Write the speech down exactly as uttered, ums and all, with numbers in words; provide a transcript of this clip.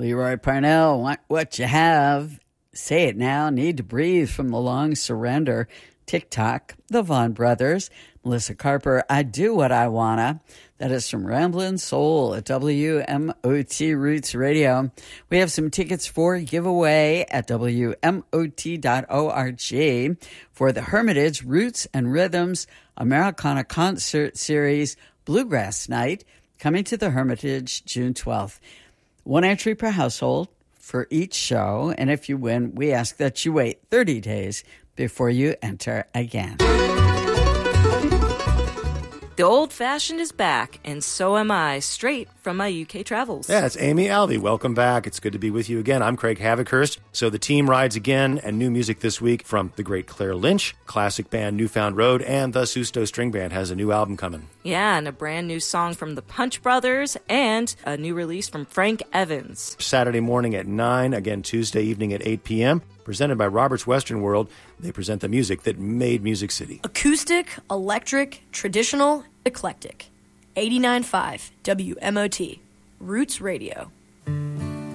Leroy Parnell, want what you have. Say it now, Need to Breathe from The Long Surrender. TikTok, The Vaughn Brothers. Melissa Carper, I Do What I Wanna. That is from Ramblin' Soul at W M O T Roots Radio. We have some tickets for giveaway at W M O T dot org for the Hermitage Roots and Rhythms Americana Concert Series Bluegrass Night, coming to the Hermitage June twelfth. One entry per household for each show, and if you win, we ask that you wait thirty days before you enter again. The old-fashioned is back, and so am I, straight from my U K travels. Yeah, it's Amy Alvey. Welcome back. It's good to be with you again. I'm Craig Havikhurst. So the team rides again, and new music this week from the great Claire Lynch, classic band Newfound Road, and the Susto String Band has a new album coming. Yeah, and a brand new song from the Punch Brothers, and a new release from Frank Evans. Saturday morning at nine, again Tuesday evening at eight p.m., presented by Robert's Western World. They present the music that made Music City. Acoustic, electric, traditional, eclectic. eighty-nine point five W M O T, Roots Radio.